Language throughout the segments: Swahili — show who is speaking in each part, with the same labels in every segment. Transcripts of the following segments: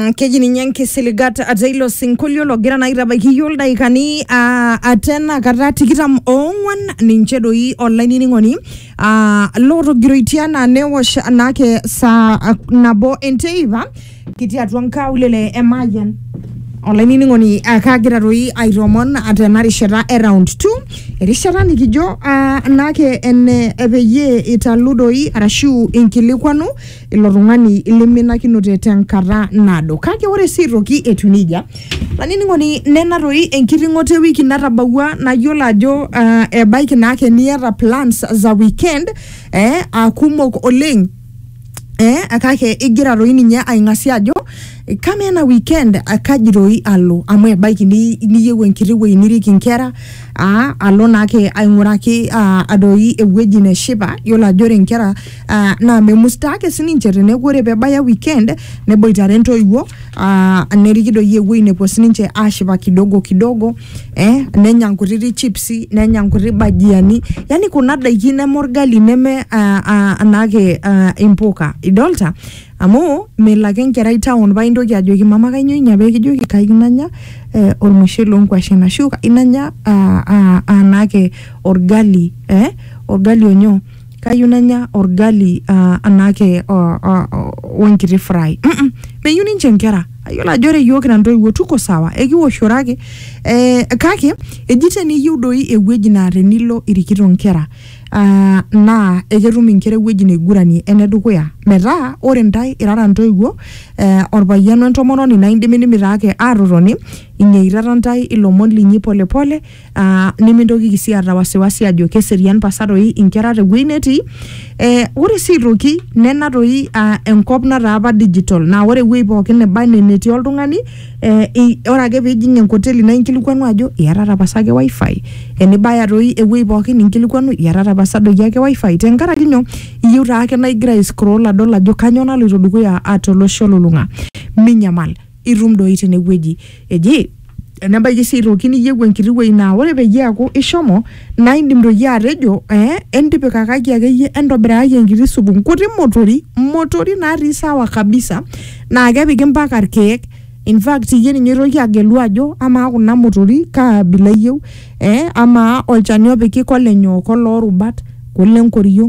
Speaker 1: Kejini nyanke seligata atailo sinkulio logira na irabaki yolda ikani atena karati kitam ongwan ninchedo yi online ningoni loro giroitiana newash anake sa nabo enteiva kiti atuanka ulele emayan online ningoni akagira roi airomon atenari shera around 2 erishara nikijo nake ene ebeye italudoi arashu inkilikwanu ilorungani iliminakinote tenkara nado kake ore siroki etunija lanini ngoni nena roi enkiringote wiki natabawa na yola ajo bike nake niera plans za weekend akumok oleng akake igira roi ninye aingasi ajo kama na weekend akajiroi alo amwe bike ni yewe nkiriwe iniriki nkera alo nake ainguraki adoi eweji ne shiba yola jore nkera na memustake sininche ne gore bebaya weekend ne boitarento iwo nerikido yewe ne posininche ashiba kidogo kidogo nenya nkuriri chipsi nenya nkuriri bajiani yani kuna daikine morgali neme nake impoka idolta amo melaken kerai town baindo kya joki mama kanyo nyabe kijoki kainanya ormushelo nkwashena shuka inanya anake orgali orgali onyo kayunanya orgali anake wonkiri fry meyuni nchenkera ayola jore yoki na ndoi wotuko sawa ekiwoshorake kake ejite ni yudoi eweji na renilo irikito nkera na eketum inkera eweji negurani enedukuya metaa ore ntai irara ntoiwuo orpayian entomononi na indimini mirake aroroni inyeirara ntai ilomon linyi pole pole nimintoki kisi ata wasiwasi ajo keserian pasaroi inkera tewuei netii ore siroki nena toi enkop nataa digital na ore ewuei pookin nebane netii oltung'ani ore ake piijing enkoteli na inkilikwanu ajo iyatata pasake wifi enibaya toi ewuei pookin inkilikwanu iyatata pasadoki ake wifi tenkaraki nyoo iyieu taake na igira scroll adol ajo kanyo naloito dukuya atolosho lulung'a minyamal irum doi tenewueji eji enabaiki siroki niyieu enkiriwei na ore peyie aku ishomo na indim doi atejo entipikakaki akeyie entobiraki enkiti supu nkuti motori natii sawa kabisa na kepiki mpaka irkeek in fact iye ninye itoki agelu ajo ama kuna motori kaabila iyieu ama olchani opiki kolenyo koloorubat kolenkoriong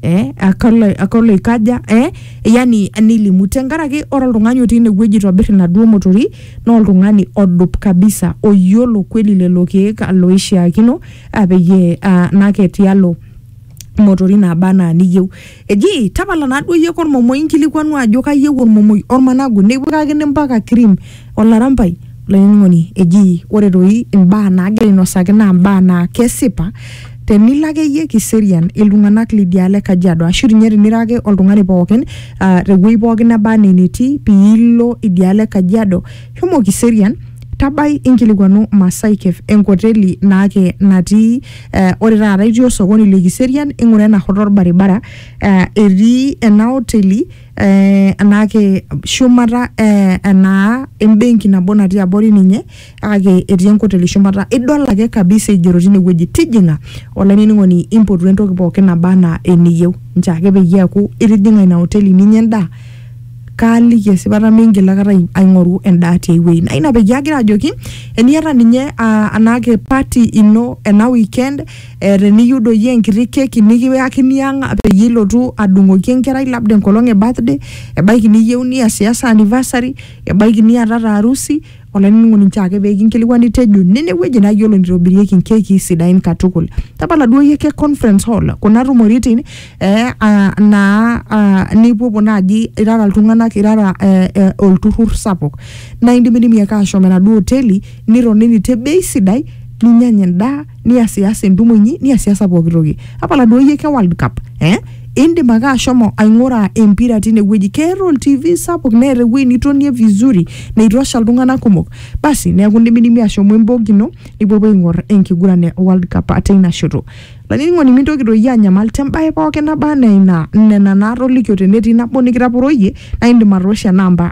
Speaker 1: akolo ikaja yani anilimu tenkaraki ore oltung'ani otii inewueji tobirr inaduo motori na oltung'ani odup kabisa oyiolo kweli lelo keek aloishiakino apeyie nake tialo motori nabana niyieu eji tapala naduo yie kormomoi nkilikwanu ajo kayieu ormomoi ormanagu nipikakini mpaka cream olarampai laining'oni eji ore toi imbaa nagira inosaki na mbaa na kesipa tenilake yie kiserian iltung'anak lidiale Kajiado ashu ninye tenirake oltung'ani pookin tewuei pookin nebane netii piilo idiale Kajiado shomo kiserian tabai inkilikwanu Masai Cafe enkoteli nake natii ore taata itii osokoni le Kiserian ing'ura ena hoto orbaribara etii ena hoteli nake shumata ena embenki nabo natii abori ninye kake etii enkoteli shumata idol ake kabisa igero tinewueji tijing'a olainining'oni impotu entoki pookin nabana eniyieu nchake peyie eaku itijing'a ina hoteli ninya endaa kaaliki esipata mingil akata aing'oru endaa tiaiwei na ina peyie agira ajoki eniata ninye anake party ino ena weekend teniyieu doi enkiti keki nikiyakini ang' peyie ilotu adung'oki enkerai labda enkolong' birthday ebaiki niyieu niasiasa anniversary ebaiki niatata harusi olainining'oni nchake pekinkilikwani tejo nenewueji nayiolo nitobirieki nkeki sidain katukul tapala duo yeke conference hall kuna rumoritin nipuopuo naaji irara iltung'anak irara olturrur sapuk na indimidimi ake ashom enaduo hoteli nironini tebei sidai ninyanya endaa niasiasa entumo inyi niasiasa pooki toki apala duo yeke World Cup indim ake ashomo aing'ura empira tinewueji Carol TV sapuk neeta ewuei nitonie vizuri neitosha iltung'anak kumok basi neeku indimidimi ashomo embogino nipuopuo aing'or enkiguran e World Cup ateina shoto lanining'oni mintoki doi anyamal tembae pookin nabana ina nena naatolikio tenetii nabo nikitaporoyie na indim atoosho namba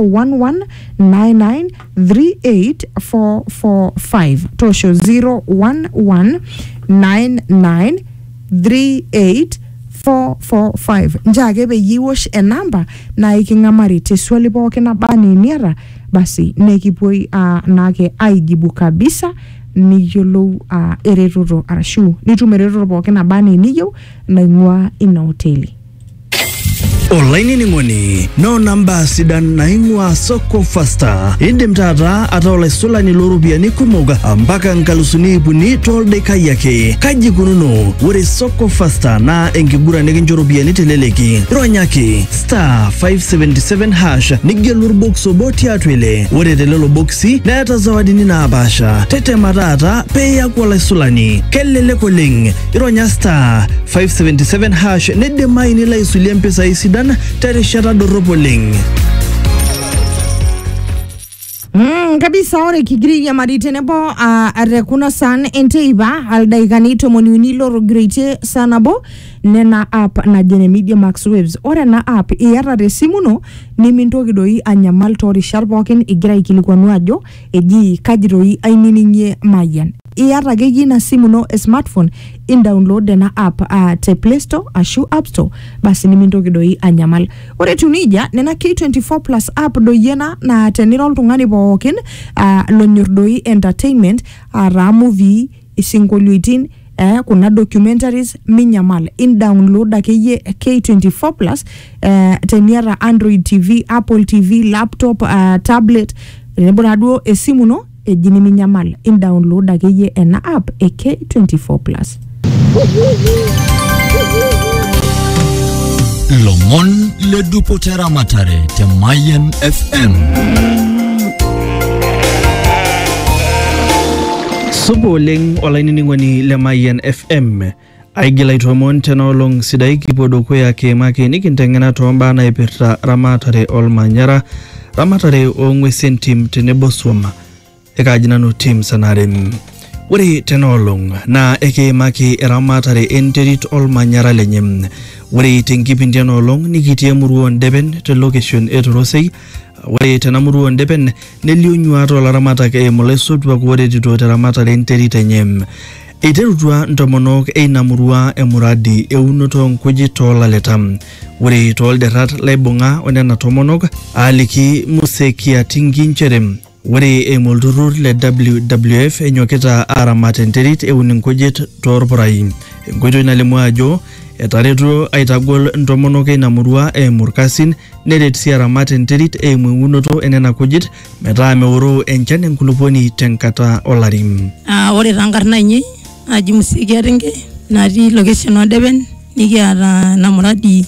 Speaker 1: 01199384445 toosho 0119938 445 njake peyie wosh enamba na ikingamari teswali pookin nabani niata basi nekipoi nake aijibu kabisa niyiolou eretoto arashu nitum eretoto pookin nabani niyieu naing'ua ina hoteli.
Speaker 2: Online ningoni no namba sidan naingwa soko fasta indim tata ataola solani lorupiani kumoga mpaka nkalusuni ipuni toldeka yake kaji kununo wore soko fasta na enkigura nekinjoropiani teleleki ronyaki *577# nigelur box boti atwele wore telelo boxi neeta zawadini naapasha tetema tata peya kwa solani kelele koleng ironya *577# nedemai nila isulia mpesa isidan terishata doropoling.
Speaker 1: Kabisa ore kigiri ya maritenebo arekuna san enteiba aldaigani tomoniuni loro greite sanabo nena app na Jene Media Max Waves ore na app iyata resimuno nimintoki doi anyamal tori sharpokin igira ikilikuanu ajo eji kajiroi ainininye Mayan iyata keji na simuno smartphone in download na app te Play Store ashu App Store basi nimintoki doi anyamal ore tunija nena K24 Plus app doyena na teniro ltungani pookin lonyor doi entertainment ara movie isingolioitin kuna documentaries minyamal in download akeye K24 Plus teniara Android TV, Apple TV, laptop, tablet neboraduo esimuno ejini minyamal in download akeye ena app K24 Plus.
Speaker 3: Lomon le dupotera matare te Mayan FM.
Speaker 2: Suboling olainingwani le Mayan FM aigila tomon tenolong sidai kipodo koya ke make nikintengena tomba na ipirta ramatare olmanyara ramatare ongwesen team tenebo swama ekajina no team sanarem wore tenolong na eke make ramatare enterit olmanyara lenyem wore tenkipindi tenolong nikitie muruon deben te location etorosei wore tenamuruon deben nelionyua to laramata ke molesotwa wore tito ramatare enterit enyem iterutua ntomonok einamurua emuradi eunoto nkujito laletam wore tolderat laibunga onena tomonok aliki musekia tingincherem wore emolturur le WWF enyokita aramat enterit euninkujit torporai enkoitoi nalimu ajo etareto aitagol ntomonok einamurua emurkasin neret si aramat enterit eimuunoto enena kujit metaa meoro enchan enkuluponi tenkata olarim
Speaker 4: ore tankarna inyi aji Musekia Ringe natii location odeben nikiata na muradi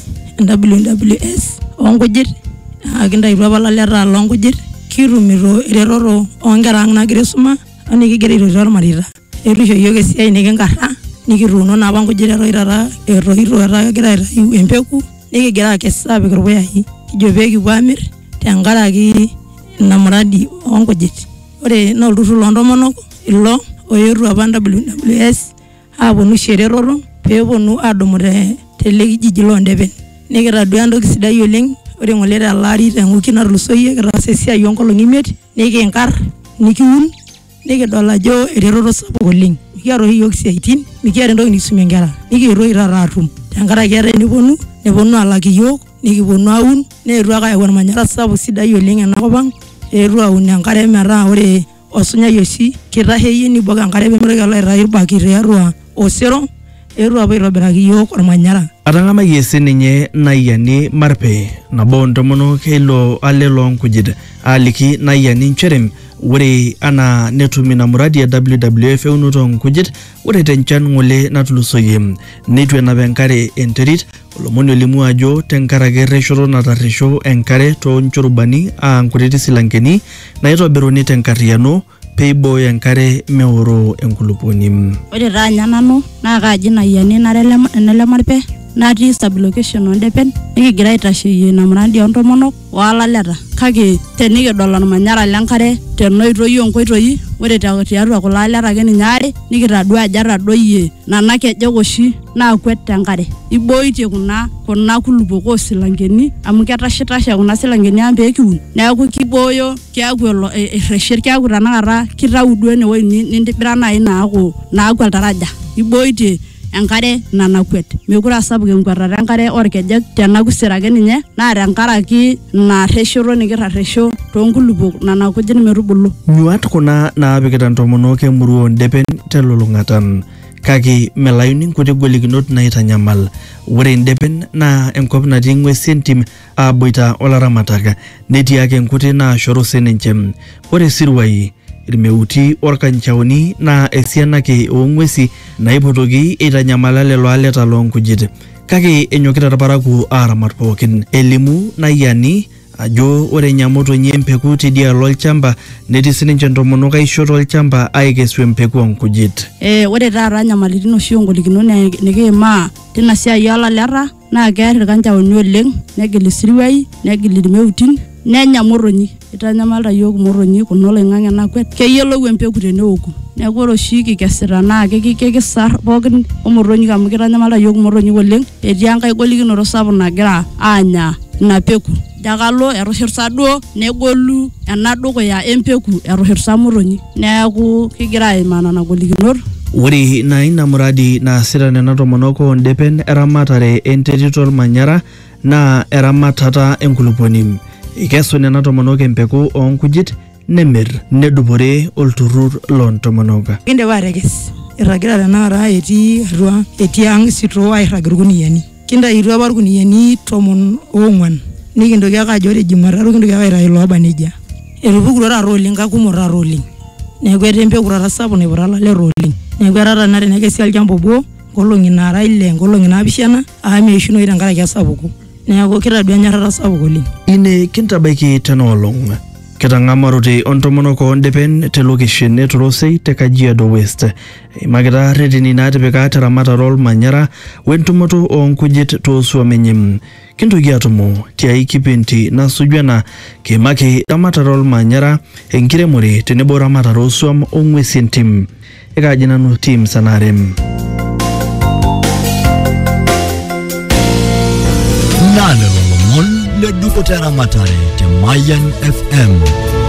Speaker 4: WWS onkujit kintaitwa apa leta lonkujit kirumito ereroro onkera ang nagira aisuma onikigira aitoti ormarita etusho yiok esiai nikinkarra nikituuno napa nkujit etoitata etoito etaa kegira aitayu empeku nikigira akesa apik irpuyai kijo peekipuo amir tenkaraki ina muradi onkujit ore na olturrur loontomonok ilo oyetuo apa WWS aponu shereroro peeponu adumu tele kijiji loondepen nikitadua entoki sidai oleng ore ngole telari tenguki natulusoyie kitaasa esiai onkolong'i 5 nikinkar nikiun nikidol ajo eretoto sapuk oleng mikiata yiok siaitin mikiata entoki nisumie nkera nikiroi taata atum tenkaraki ata neponu alaki yiok nikiponu aun neetuo ake ayau ormanyara sapuk sidai oleng enakop ang eetuo aun enkare metaa ore osunyai oshi kitaheyie nibok enkare peemitoki alo aitayu irbaki tiatua osero eetuo apa aitobiraki yiok ormanyara
Speaker 2: atang'amayie sininye Nayani Marpe nabo ntomonok ilo ale loonkujit aliki Nayani ncherem wore ana netumi na muradi ya WWF eunoto nkujit wore tenchan ngole natulusoyie nitu enapa enkare enterit olomoni olimu ajo tenkaraki reshoto natarisho enkare toonchorubani nkutiti silankeni naitobiruni tenkarriano peiboyo enkare meoro enkuluponi
Speaker 4: ore taa nanu naa kaji Nayani nele Marpe natii sublocation ondepen nikigira aitasheyie ina muradi ontomonok walaleta kake tenikidol ormanyara lenkare tenoitoi onkoitoi ore tiatua kulo aleta ake ninye are nikitadua ajo atadoyie nana kejek oshi naakwet tenkare iboitie kuna kulupok oosilankeni amu ketashitashe kuna silankeni ang peekiun neeku kibooyo keeku erreshet keeku tanakata kitau duo enewoi nintibira nai naaku oltaraja iboitie
Speaker 5: enkare nanakwet mekure asapuk enkwatata enkare orkejek tenakusira ake ninye naa tenkaraki narreshoto nikirresho toonkulupuok nanakujit metubulu.
Speaker 2: Nyuat kuna naapikita ntomonok emurua ondepen telulung'atan kake melayuni nkuti golikinot naitanyamal. Ore ndepen naa enkop natii ng'uesin tim aboita olaramatak netii ake nkuti naashoru sininche. Ore sirwai irmeuti orkanchaoni naa esiana ake oong'uesi naipotoki eitanyamala lelo aleta loonkujit kake enyokita irparakuo aaramat pookin. Elimu Nayani ajo ore nyamotonyi empeku tidialo olchamba netii sininche ntomonok aishot olchamba aikesu empeku onkujit.
Speaker 5: Ore taata nyamalitin oshi ongolikinot nikiimaa tina siai olaleta naa keer irkanchaoni oleng, negil isirwai, negil irmeutin, nenya motonyi. Itanyamalta yiok motonyi kuna oloing'ang'e nakwet. Keyiolou empeku teneoku. Neeku ore oshi kikesita naa kikisar pookin omotonyi amu kitanyamalta yiok motonyi oleng. Etii enkae golikinoto sapuk nagira aanya ina peku. Jakalo erushirsa duo negolu ena dukuya empeku erushirsa motonyi. Neeku kigira aimaa nena golikinot.
Speaker 2: Ore na ina muradi naasita nena tomonok ondepen eramatare enterit ormanyara naa eramatata enkulupuoni. Ikesu nena tomonok empeku oonkujit nemir nedupore olturrur loontomonok.
Speaker 4: Kindipa atekes irragira tenakata etii ang' sitoo airrag irkuniyiani. Kintaituo apa irkuniyiani 14 nikintoki ake ajo ore Jumatatu kintoki ake aitayu looba nejia. Etupukutuo taata oleng kakumok taata oleng. Neeku etii empeku taata sapuk naiputa laleta oleng. Neeku etaa tenakata tenekesi olchamba obo nkolong'i naara 6 nkolong'i naapishana meishunoyu tenkaraki esapuko. Neeku kitadua enyorrata sapuk oleng.
Speaker 2: Ine kintabaiki tenaolong'. Kitang'amarote ontomonok ondepen te location etorosei te Kajiado West. Imakita reteni naatipika teramatare ormanyara wentumoto oonkujit toosuam enye. Kintoki atumo tiai kipindi nasuju ena kiimaki ramatare ormanyara enkiremore tenebo ramatare oosuam ong'uesin tim. Ekaji nanu Tim Sanarem.
Speaker 3: Nalo lomon le dupoto eramatare te Mayan FM.